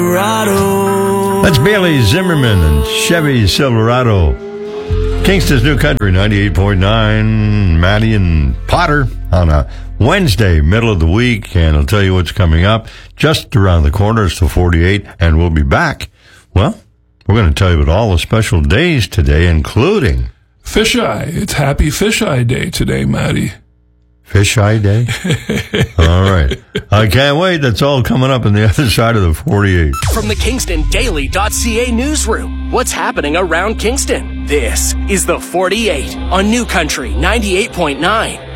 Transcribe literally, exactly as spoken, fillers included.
Silverado. That's Bailey Zimmerman and Chevy Silverado. Kingston's New Country, ninety-eight point nine. Maddie and Potter on a Wednesday, middle of the week, and I'll tell you what's coming up just around the corner. It's the forty-eight, and we'll be back. Well, we're going to tell you about all the special days today, including Fisheye. It's Happy Fisheye Day today, Maddie. Fisheye Day? All right. I can't wait. That's all coming up on the other side of the forty-eight. From the Kingston Daily dot C A newsroom, what's happening around Kingston? This is the forty-eight on New Country ninety-eight point nine.